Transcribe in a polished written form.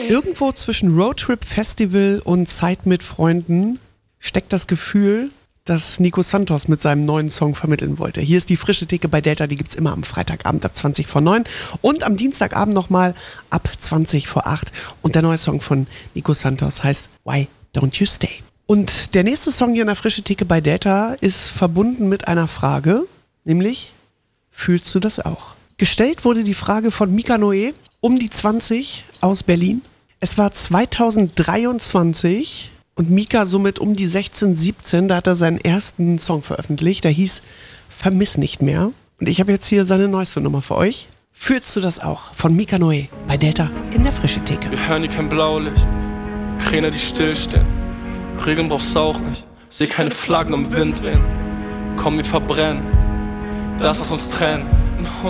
Irgendwo zwischen Roadtrip Festival und Zeit mit Freunden steckt das Gefühl, das Nico Santos mit seinem neuen Song vermitteln wollte. Hier ist die frische Theke bei Delta, die gibt's immer am Freitagabend ab 20 vor 9 und am Dienstagabend nochmal ab 20 vor 8. Und der neue Song von Nico Santos heißt Why Don't You Stay? Und der nächste Song hier in der frische Theke bei Delta ist verbunden mit einer Frage, nämlich, fühlst du das auch? Gestellt wurde die Frage von Mika Noé, um die 20 aus Berlin. Es war 2023 und Mika somit um die 16, 17, da hat er seinen ersten Song veröffentlicht, der hieß Vermiss nicht mehr. Und ich habe jetzt hier seine neueste Nummer für euch. Fühlst du das auch? Von Mika Noé bei Delta in der frische Theke. Wir hören hier kein Blaulicht, Kräne, die stillstehen. Regeln brauchst du auch nicht, seh keine Flaggen im Wind wehen. Komm, wir verbrennen, das was uns trennt.